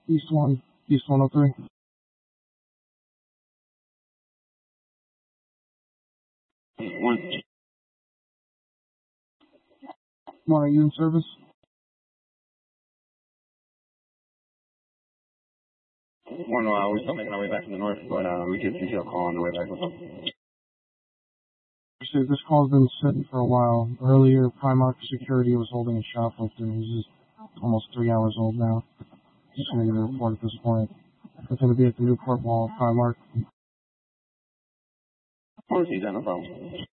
East 103. Are you in service? Well, no, we're still making our way back from the north, but we get detail call on the way back. This call's been sitting for a while. Earlier, Primark security was holding a shoplifter. He's almost 3 hours old now. Just going to get a report at this point. It's going to be at the Newport Mall, Primark. Of course, he's on the phone.